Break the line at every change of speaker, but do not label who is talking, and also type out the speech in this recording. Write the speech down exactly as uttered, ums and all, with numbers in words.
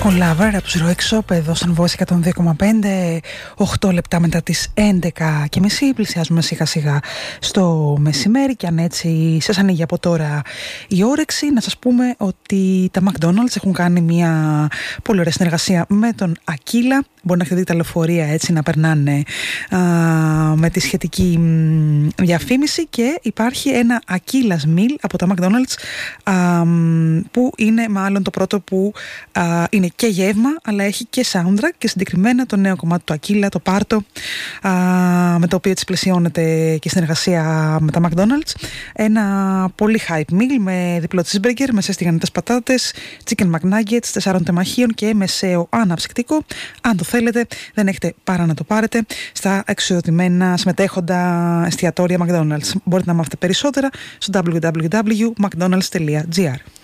Ο Lover από τους Heroic Shop εδώ στον Voice εκατόν δύο κόμμα πέντε, οκτώ λεπτά μετά τις έντεκα και μισή. Πλησιάζουμε σιγά σιγά στο μεσημέρι και αν έτσι σας ανοίγει από τώρα η όρεξη, να σας πούμε ότι τα McDonald's έχουν κάνει μια πολύ ωραία συνεργασία με τον Aquila. Μπορεί να έχετε δει τα λεωφορεία έτσι να περνάνε α, με τη σχετική μ, διαφήμιση, και υπάρχει ένα Aquila's Meal από τα McDonald's α, που είναι μάλλον το πρώτο που α, είναι και γεύμα αλλά έχει και soundtrack, και συγκεκριμένα το νέο κομμάτι του Aquila, το Πάρτο, α, με το οποίο έτσι πλαισιώνεται και η συνεργασία με τα McDonald's. Ένα πολύ hype meal με διπλό cheeseburger, με σεστιγανιτές πατάτες, chicken McNuggets, τεσσάρων τεμαχίων και μεσαίο αναψυκτικό. Αν το θέλετε, δεν έχετε παρά να το πάρετε στα εξοδοτημένα συμμετέχοντα εστιατόρια McDonald's. Μπορείτε να μάθετε περισσότερα στο double-u double-u double-u τελεία mcdonalds τελεία gr.